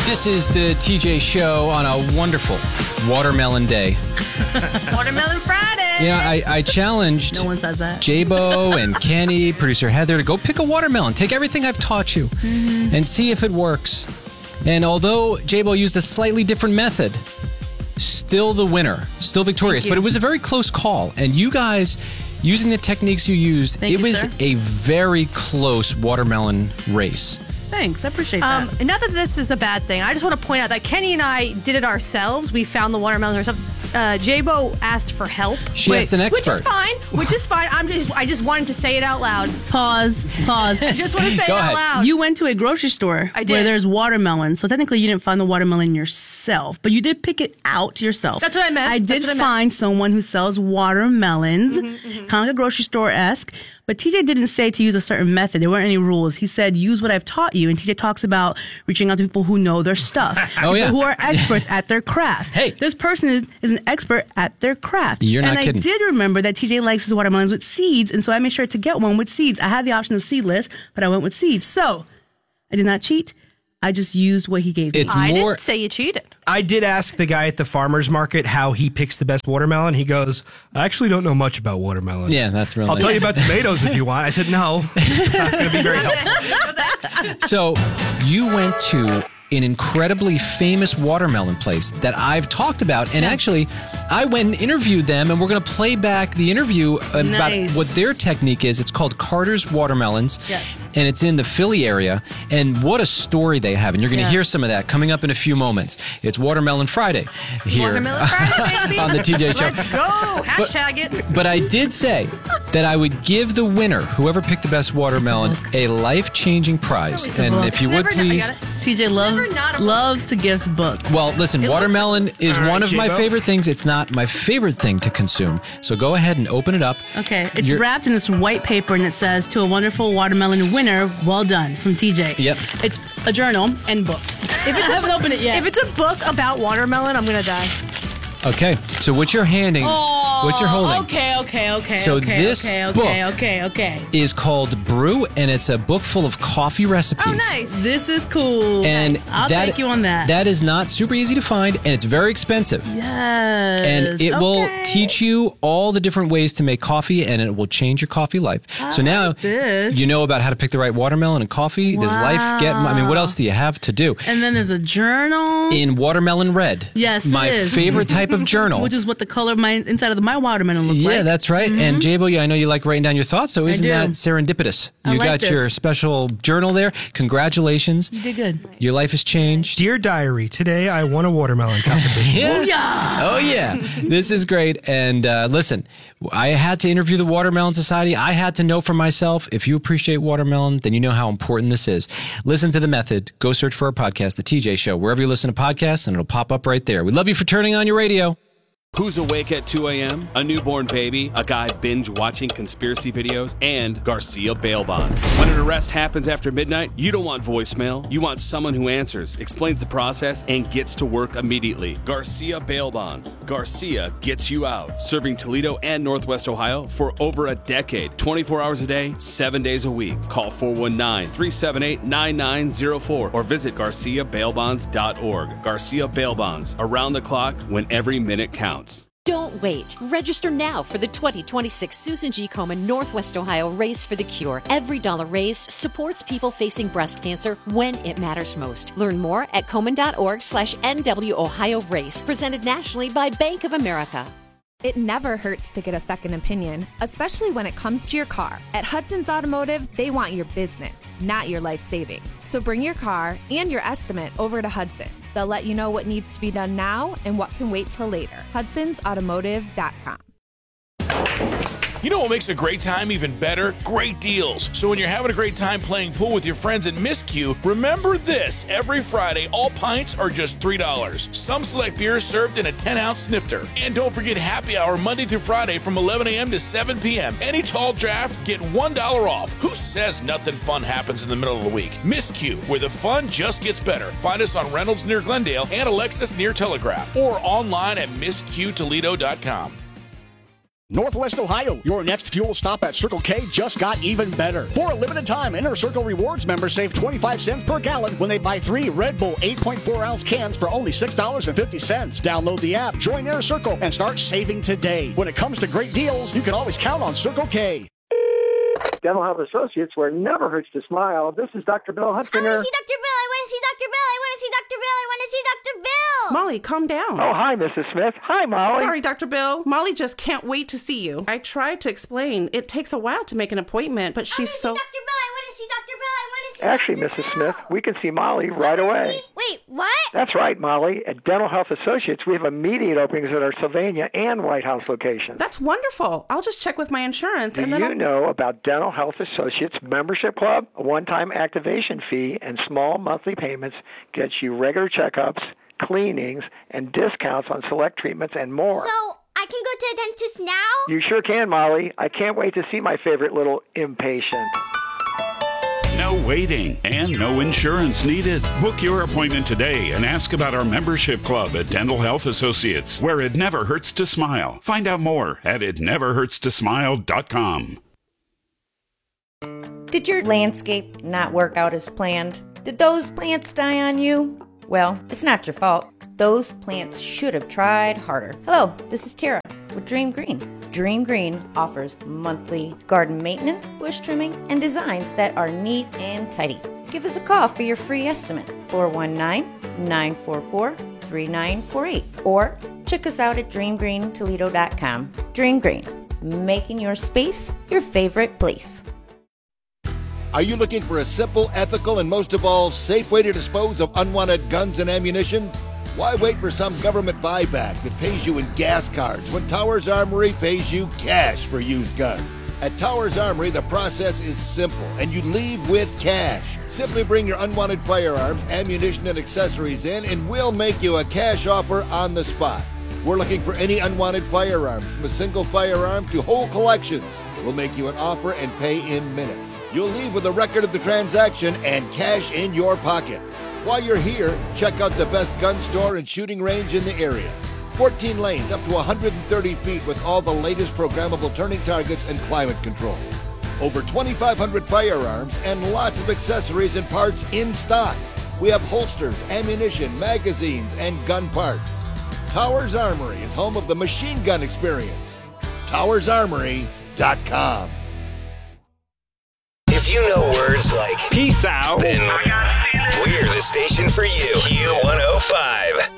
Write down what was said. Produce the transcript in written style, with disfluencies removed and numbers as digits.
This is the TJ Show on a wonderful watermelon day. Watermelon Friday. Yeah, I challenged No one says that. Jabo and Kenny, producer Heather, to go pick a watermelon. Take everything I've taught you and see if it works. And although Jabo used a slightly different method, still the winner, still victorious. But it was a very close call. And you guys, using the techniques you used, Thank you, was sir. a very close watermelon race. Thanks, I appreciate that. None of this is a bad thing. I just want to point out that Kenny and I did it ourselves. We found the watermelon ourselves. Jabo asked for help. She asked an expert. Which is fine. I just wanted to say it out loud. Pause. I just want to say Go it ahead. out loud. You went to a grocery store I did. where there's watermelon, so technically you didn't find the watermelon yourself, but you did pick it out yourself. That's what I meant. I did That's what I meant. find someone who sells watermelons, kind of like a grocery store-esque, but TJ didn't say to use a certain method. There weren't any rules. He said, use what I've taught you, and TJ talks about reaching out to people who know their stuff, Oh, yeah. people who are experts at their craft. Hey. This person is an expert at their craft. You're not and kidding. I did remember that TJ likes his watermelons with seeds, and so I made sure to get one with seeds. I had the option of seedless, but I went with seeds. So I did not cheat. I just used what he gave me. It's I more. didn't say you cheated. I did ask the guy at the farmer's market how he picks the best watermelon. He goes, I actually don't know much about watermelon. Yeah, that's really. I'll tell you about tomatoes if you want. I said, no, it's not going to be very helpful. So you went to an incredibly famous watermelon place that I've talked about, and actually I went and interviewed them, and we're going to play back the interview about Nice. what their technique is. It's called Carter's Watermelons. Yes. And it's in the Philly area, and what a story they have, and you're going to hear Yes. some of that coming up in a few moments. It's Watermelon Friday here Watermelon Friday, baby. on the TJ Show. Let's go. Hashtag it. But I did say that I would give the winner, whoever picked the best watermelon, a life-changing prize. It's a And book. if you would Never not- I please... got it. TJ never not a book. loves to gift books. Well, listen, It watermelon is All right, one of my J-Bo. favorite things. It's not my favorite thing to consume. So go ahead and open it up. Okay, it's You're- wrapped in this white paper and it says, to a wonderful watermelon winner, well done, from TJ. Yep. It's a journal and books. If I haven't opened it yet. If it's a book about watermelon, I'm going to die. Okay, so what you're handing, what you're holding, Okay. So this book- Okay. is called Brew, and it's a book full of coffee recipes. Oh, nice. This is cool. And I'll take you on that. That is not super easy to find, and it's very expensive. Yes. And it will okay. teach you all the different ways to make coffee, and it will change your coffee life. So now this. you know about how to pick the right watermelon and coffee. Does life get? I mean, what else do you have to do? And then there's a journal. In watermelon red. Yes, it my is. favorite type of journal. Which is what the color of my inside of my watermelon looks like. Yeah, that's right. And Jabo, yeah, I know you like writing down your thoughts, so isn't do. that serendipitous? I You like got your this. special journal there. Congratulations. You did good. Your life has changed. Dear Diary, today I won a watermelon competition. Oh, yeah. This is great. And listen, I had to interview the Watermelon Society. I had to know for myself, if you appreciate watermelon, then you know how important this is. Listen to The Method. Go search for our podcast, The TJ Show, wherever you listen to podcasts, and it'll pop up right there. We love you for turning on your radio. Who's awake at 2 a.m.? A newborn baby, a guy binge-watching conspiracy videos, and Garcia bail bonds. When an arrest happens after midnight, you don't want voicemail. You want someone who answers, explains the process, and gets to work immediately. Garcia bail bonds. Garcia gets you out. Serving Toledo and Northwest Ohio for over a decade. 24 hours a day, 7 days a week. Call 419-378-9904 or visit GarciaBailBonds.org. Garcia Bail Bonds. Around the clock when every minute counts. Don't wait. Register now for the 2026 Susan G. Komen Northwest Ohio Race for the Cure. Every dollar raised supports people facing breast cancer when it matters most. Learn more at Komen.org/NW Ohio Race. Presented nationally by Bank of America. It never hurts to get a second opinion, especially when it comes to your car. At Hudson's Automotive, they want your business, not your life savings. So bring your car and your estimate over to Hudson's. They'll let you know what needs to be done now and what can wait till later. Hudson'sAutomotive.com. You know what makes a great time even better? Great deals. So when you're having a great time playing pool with your friends at Miscue, remember this. Every Friday, all pints are just $3. Some select beers served in a 10-ounce snifter. And don't forget happy hour Monday through Friday from 11 a.m. to 7 p.m. Any tall draft, get $1 off. Who says nothing fun happens in the middle of the week? Miscue, where the fun just gets better. Find us on Reynolds near Glendale and Alexis near Telegraph or online at MiscueToledo.com. Northwest Ohio, your next fuel stop at Circle K just got even better. For a limited time, Inner Circle Rewards members save 25 cents per gallon when they buy 3 Red Bull 8.4-ounce cans for only $6.50. Download the app, join Inner Circle, and start saving today. When it comes to great deals, you can always count on Circle K. Dental Health Associates, where it never hurts to smile. This is Dr. Bill Huntsinger. I want to see Dr. Bill. I want to see Dr. Bill. I want to see Dr. Bill. I want to see Dr. Bill. Molly, calm down. Oh, hi, Mrs. Smith. Hi, Molly. Sorry, Dr. Bill. Molly just can't wait to see you. I tried to explain. It takes a while to make an appointment, but she's so... Dr. Bill. I want to see Dr. Bill. I want to see Actually, Dr. Mrs. Bill. Smith, we can see Molly right away. Wait, what? That's right, Molly. At Dental Health Associates, we have immediate openings at our Sylvania and White House locations. That's wonderful. I'll just check with my insurance and then Do you know about Dental Health Associates membership club? A one-time activation fee and small monthly payments gets you regular checkups, cleanings, and discounts on select treatments and more. So, I can go to a dentist now? You sure can, Molly. I can't wait to see my favorite little impatient. No waiting and no insurance needed. Book your appointment today and ask about our membership club at Dental Health Associates, where it never hurts to smile. Find out more at itneverhurtstosmile.com. Did your landscape not work out as planned? Did those plants die on you? Well, it's not your fault. Those plants should have tried harder. Hello, this is Tara with Dream Green. Dream Green offers monthly garden maintenance, bush trimming, and designs that are neat and tidy. Give us a call for your free estimate, 419-944-3948, or check us out at dreamgreentoledo.com. Dream Green, making your space your favorite place. Are you looking for a simple, ethical, and most of all, safe way to dispose of unwanted guns and ammunition? Why wait for some government buyback that pays you in gas cards when Towers Armory pays you cash for used guns? At Towers Armory, the process is simple, and you leave with cash. Simply bring your unwanted firearms, ammunition, and accessories in, and we'll make you a cash offer on the spot. We're looking for any unwanted firearms, from a single firearm to whole collections. We'll make you an offer and pay in minutes. You'll leave with a record of the transaction and cash in your pocket. While you're here, check out the best gun store and shooting range in the area. 14 lanes up to 130 feet with all the latest programmable turning targets and climate control. Over 2,500 firearms and lots of accessories and parts in stock. We have holsters, ammunition, magazines, and gun parts. Towers Armory is home of the machine gun experience. TowersArmory.com. If you know words like peace out, then we're the station for you. Q105.